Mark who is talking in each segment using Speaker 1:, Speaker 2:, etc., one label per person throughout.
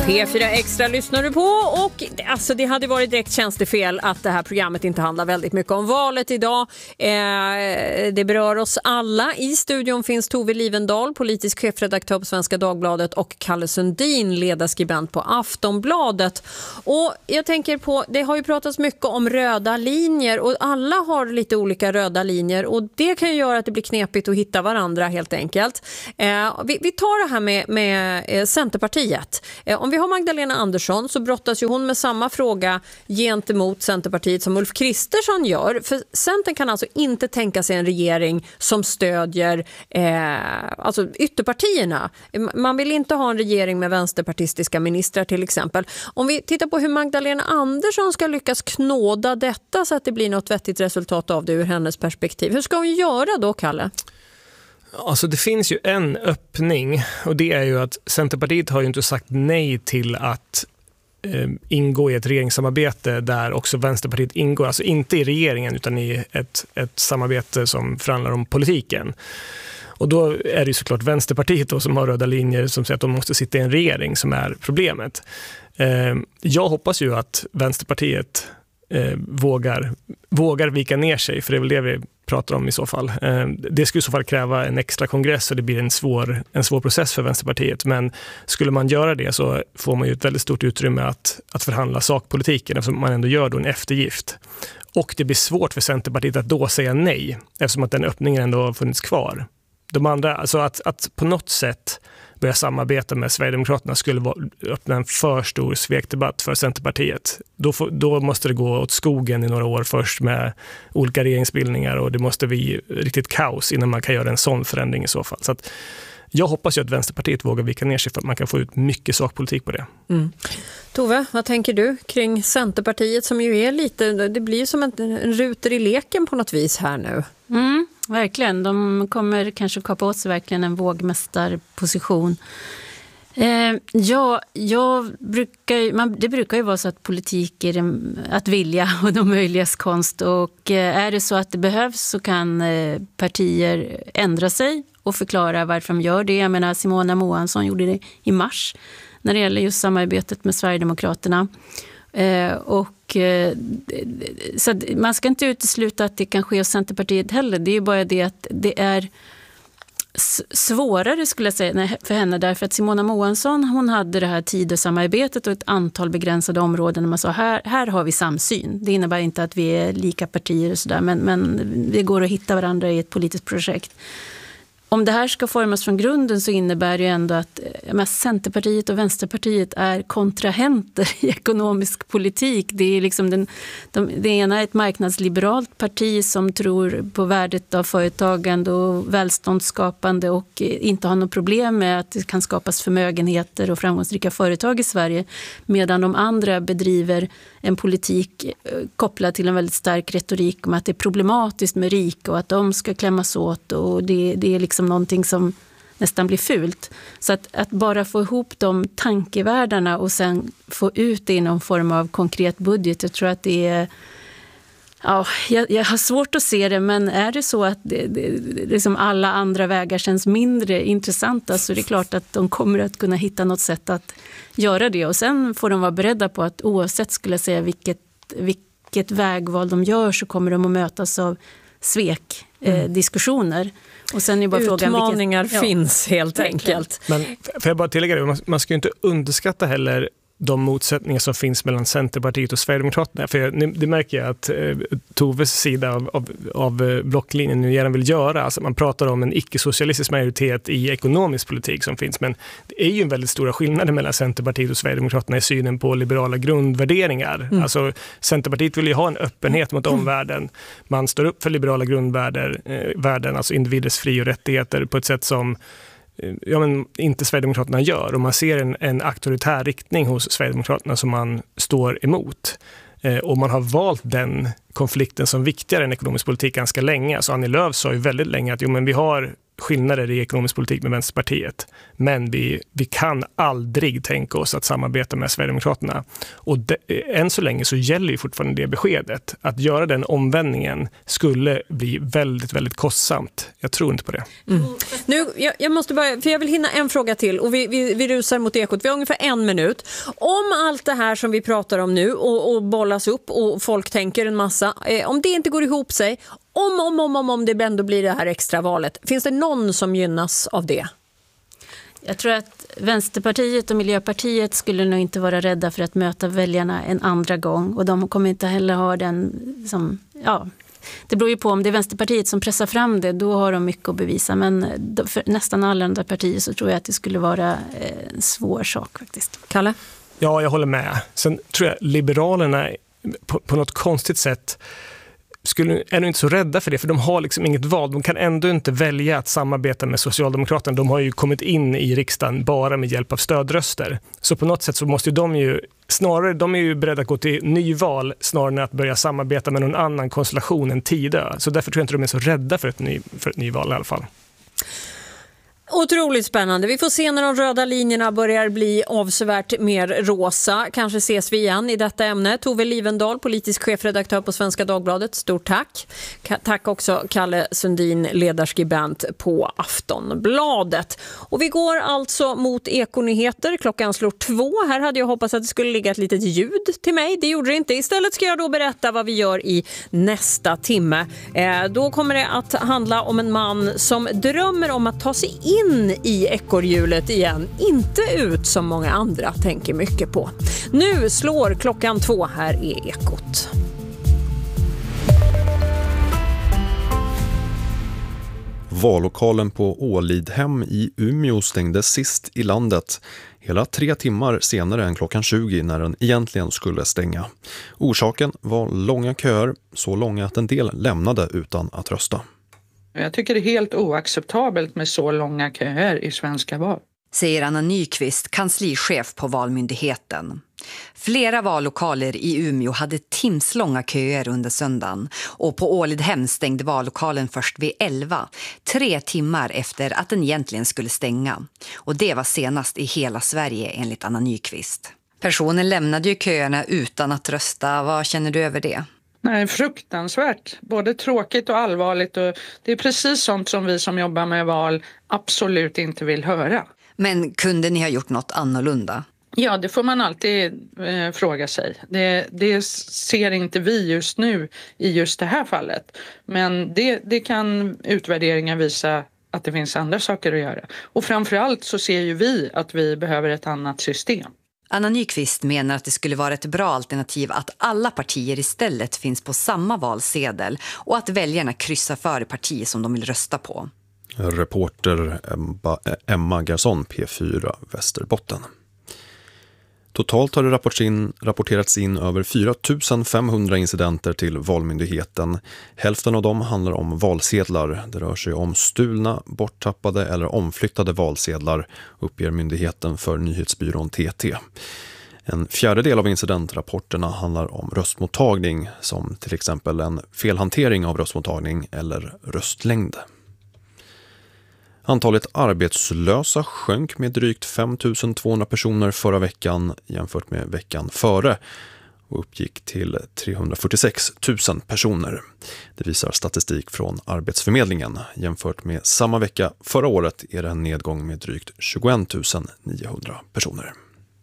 Speaker 1: P4 Extra lyssnar du på och alltså det hade varit direkt tjänstefel att det här programmet inte handlar väldigt mycket om valet idag. Det berör oss alla. I studion finns Tove Livendal, politisk chefredaktör på Svenska Dagbladet, och Kalle Sundin, ledarskribent på Aftonbladet. Och jag tänker på, det har ju pratats mycket om röda linjer och alla har lite olika röda linjer och det kan ju göra att det blir knepigt att hitta varandra helt enkelt. Vi tar det här med Centerpartiet. Om vi har Magdalena Andersson så brottas ju hon med samma fråga gentemot Centerpartiet som Ulf Kristersson gör. För Centern kan alltså inte tänka sig en regering som stödjer alltså ytterpartierna. Man vill inte ha en regering med vänsterpartistiska ministrar till exempel. Om vi tittar på hur Magdalena Andersson ska lyckas knåda detta så att det blir något vettigt resultat av det ur hennes perspektiv. Hur ska hon göra då, Kalle?
Speaker 2: Alltså det finns ju en öppning och det är ju att Centerpartiet har ju inte sagt nej till att ingå i ett regeringssamarbete där också Vänsterpartiet ingår. Alltså inte i regeringen utan i ett samarbete som förhandlar om politiken. Och då är det ju såklart Vänsterpartiet då som har röda linjer som säger att de måste sitta i en regering som är problemet. Jag hoppas ju att Vänsterpartiet vågar vika ner sig, för det är väl det vi pratar om i så fall. Det skulle i så fall kräva en extra kongress och det blir en svår process för Vänsterpartiet. Men skulle man göra det så får man ju ett väldigt stort utrymme att förhandla sakpolitiken eftersom man ändå gör då en eftergift. Och det blir svårt för Centerpartiet att då säga nej eftersom att den öppningen ändå har funnits kvar. De andra, alltså att på något sätt börja samarbeta med Sverigedemokraterna skulle öppna en för stor svekdebatt för Centerpartiet. Då måste det gå åt skogen i några år först med olika regeringsbildningar och det måste bli riktigt kaos innan man kan göra en sån förändring i så fall. Så att jag hoppas ju att Vänsterpartiet vågar vika ner sig för att man kan få ut mycket sakpolitik på det. Mm.
Speaker 1: Tove, vad tänker du kring Centerpartiet som ju är lite, det blir som en ruter i leken på något vis här nu?
Speaker 3: Verkligen, de kommer kanske kapa åt sig verkligen en vågmästarposition. Det brukar ju vara så att politik är att vilja och de möjligas konst, och är det så att det behövs så kan partier ändra sig och förklara varför de gör det. Jag menar, Simona Moansson gjorde det i mars när det gäller just samarbetet med Sverigedemokraterna. Så man ska inte utesluta att det kan ske hos Centerpartiet heller. Det är ju bara det att det är svårare skulle jag säga för henne, därför att Simona Moansson, hon hade det här Tidösamarbetet och ett antal begränsade områden där man sa här har vi samsyn. Det innebär inte att vi är lika partier och sådär, men det går att hitta varandra i ett politiskt projekt. Om det här ska formas från grunden så innebär det ju ändå att Centerpartiet och Vänsterpartiet är kontrahenter i ekonomisk politik. Det är liksom det ena är ett marknadsliberalt parti som tror på värdet av företagande och välståndsskapande och inte har något problem med att det kan skapas förmögenheter och framgångsrika företag i Sverige, medan de andra bedriver en politik kopplad till en väldigt stark retorik om att det är problematiskt med rika och att de ska klämmas åt, och det är liksom någonting som nästan blir fult. Så att bara få ihop de tankevärldarna och sen få ut det i någon form av konkret budget, jag tror att det är... Ja, jag har svårt att se det, men är det så att det som alla andra vägar känns mindre intressanta, så är det klart att de kommer att kunna hitta något sätt att göra det. Och sen får de vara beredda på att oavsett, skulle jag säga, vilket vägval de gör, så kommer de att mötas av diskussioner. Och sen är bara
Speaker 1: utmaningar
Speaker 3: frågan,
Speaker 1: finns helt enkelt.
Speaker 2: Men får jag bara tillägga det, man ska ju inte underskatta heller de motsättningar som finns mellan Centerpartiet och Sverigedemokraterna. För det märker jag att Toves sida av blocklinjen nu gärna vill göra. Alltså man pratar om en icke-socialistisk majoritet i ekonomisk politik som finns. Men det är ju en väldigt stora skillnad mellan Centerpartiet och Sverigedemokraterna i synen på liberala grundvärderingar. Alltså Centerpartiet vill ju ha en öppenhet mot omvärlden. Man står upp för liberala grundvärden, alltså individers fri- och rättigheter på ett sätt som inte Sverigedemokraterna gör, och man ser en auktoritär riktning hos Sverigedemokraterna som man står emot. Och man har valt den konflikten som viktigare än ekonomisk politik ganska länge. Alltså Annie Lööf sa ju väldigt länge att vi har skillnader i ekonomisk politik med Vänsterpartiet. Men vi kan aldrig tänka oss att samarbeta med Sverigedemokraterna. Och än så länge så gäller ju fortfarande det beskedet. Att göra den omvändningen skulle bli väldigt, väldigt kostsamt. Jag tror inte på det.
Speaker 1: Nu, jag måste börja, för jag vill hinna en fråga till och vi rusar mot Ekot. Vi har ungefär 1 minut. Om allt det här som vi pratar om nu och bollas upp och folk tänker en massa, om det inte går ihop sig, om det ändå blir det här extra valet, finns det någon som gynnas av det?
Speaker 3: Jag tror att Vänsterpartiet och Miljöpartiet skulle nog inte vara rädda för att möta väljarna en andra gång. Och de kommer inte heller ha den som... Ja, det beror ju på om det är Vänsterpartiet som pressar fram det. Då har de mycket att bevisa. Men för nästan alla andra partier så tror jag att det skulle vara en svår sak faktiskt.
Speaker 1: Kalle?
Speaker 2: Ja, jag håller med. Sen tror jag Liberalerna på något konstigt sätt är nog inte så rädda för det, för de har liksom inget val. De kan ändå inte välja att samarbeta med Socialdemokraterna. De har ju kommit in i riksdagen bara med hjälp av stödröster. Så på något sätt så måste de är ju beredda att gå till nyval snarare än att börja samarbeta med någon annan konstellation än Tidö. Så därför tror jag inte de är så rädda för ett nyval i alla fall.
Speaker 1: Otroligt spännande. Vi får se när de röda linjerna börjar bli avsevärt mer rosa. Kanske ses vi igen i detta ämne. Tove Livendal, politisk chefredaktör på Svenska Dagbladet. Stort tack. Tack också Kalle Sundin, ledarskribent på Aftonbladet. Och vi går alltså mot Ekonyheter. Klockan slår 2. Här hade jag hoppats att det skulle ligga ett litet ljud till mig. Det gjorde det inte. Istället ska jag då berätta vad vi gör i nästa timme. Då kommer det att handla om en man som drömmer om att ta sig in i ekorrhjulet igen, inte ut som många andra tänker mycket på. Nu slår klockan 2 här i Ekot.
Speaker 4: Vallokalen på Ålidhem i Umeå stängdes sist i landet, hela 3 timmar senare än klockan 20 när den egentligen skulle stänga. Orsaken var långa köer, så långa att en del lämnade utan att rösta.
Speaker 5: Jag tycker det är helt oacceptabelt med så långa köer i svenska val.
Speaker 6: Säger Anna Nyqvist, kanslichef på Valmyndigheten. Flera vallokaler i Umeå hade timslånga köer under söndagen och på Ålidhem stängde vallokalen först vid 11, 3 timmar efter att den egentligen skulle stänga. Och det var senast i hela Sverige enligt Anna Nyqvist. Personen lämnade ju köerna utan att rösta. Vad känner du över det?
Speaker 5: Nej, fruktansvärt. Både tråkigt och allvarligt. Och det är precis sånt som vi som jobbar med val absolut inte vill höra.
Speaker 6: Men kunde ni ha gjort något annorlunda?
Speaker 5: Ja, det får man alltid fråga sig. Det ser inte vi just nu i just det här fallet. Men det kan utvärderingar visa att det finns andra saker att göra. Och framförallt så ser ju vi att vi behöver ett annat system.
Speaker 6: Anna Nyqvist menar att det skulle vara ett bra alternativ att alla partier istället finns på samma valsedel och att väljarna kryssar för det parti som de vill rösta på.
Speaker 4: Reporter Emma Garson, P4 Västerbotten. Totalt har det rapporterats in över 4 500 incidenter till Valmyndigheten. Hälften av dem handlar om valsedlar. Det rör sig om stulna, borttappade eller omflyttade valsedlar, uppger myndigheten för nyhetsbyrån TT. En fjärdedel av incidentrapporterna handlar om röstmottagning, som till exempel en felhantering av röstmottagning eller röstlängd. Antalet arbetslösa sjönk med drygt 5 200 personer förra veckan jämfört med veckan före och uppgick till 346 000 personer. Det visar statistik från Arbetsförmedlingen. Jämfört med samma vecka förra året är det en nedgång med drygt 21 900 personer.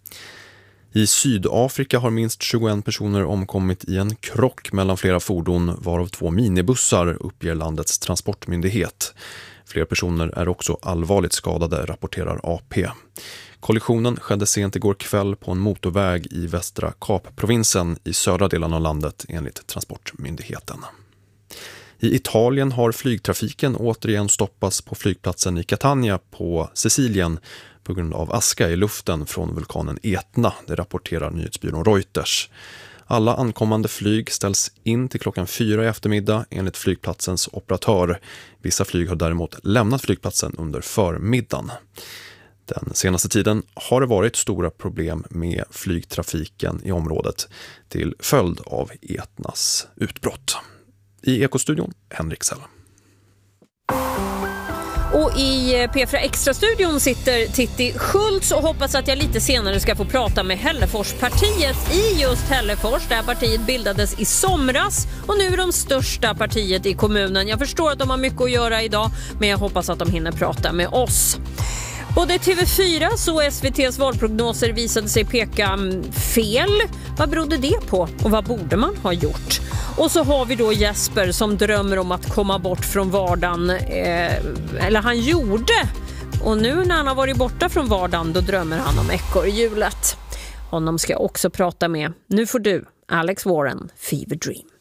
Speaker 4: I Sydafrika har minst 21 personer omkommit i en krock mellan flera fordon, varav 2 minibussar, uppger landets transportmyndighet. Fler personer är också allvarligt skadade, rapporterar AP. Kollisionen skedde sent igår kväll på en motorväg i västra Kapprovinsen i södra delen av landet, enligt transportmyndigheten. I Italien har flygtrafiken återigen stoppats på flygplatsen i Catania på Sicilien på grund av aska i luften från vulkanen Etna, det rapporterar nyhetsbyrån Reuters. Alla ankommande flyg ställs in till klockan 4 i eftermiddag enligt flygplatsens operatör. Vissa flyg har däremot lämnat flygplatsen under förmiddagen. Den senaste tiden har det varit stora problem med flygtrafiken i området till följd av Etnas utbrott. I Ekostudion, Henrik Sell.
Speaker 1: Och i P4 Extra-studion sitter Titti Schultz och hoppas att jag lite senare ska få prata med Hälleforspartiet i just Hällefors. Det här partiet bildades i somras och nu är de största partiet i kommunen. Jag förstår att de har mycket att göra idag, men jag hoppas att de hinner prata med oss. Både TV4 och SVT:s valprognoser visade sig peka fel. Vad berodde det på och vad borde man ha gjort? Och så har vi då Jesper som drömmer om att komma bort från vardagen. Eller han gjorde. Och nu när han har varit borta från vardagen då drömmer han om ekorrhjulet. Honom ska jag också prata med. Nu får du, Alex Warren, Fever Dream.